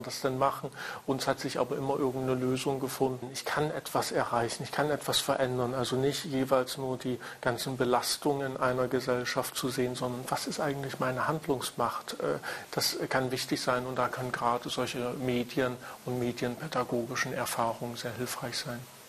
das denn machen. Uns hat sich aber immer irgendeine Lösung gefunden. Ich kann etwas erreichen, ich kann etwas verändern. Also nicht jeweils nur die ganzen Belastungen einer Gesellschaft zu sehen, sondern was ist eigentlich meine Handlungsmacht? Das kann wichtig sein und da können gerade solche Medien und medienpädagogischen Erfahrungen sehr hilfreich sein.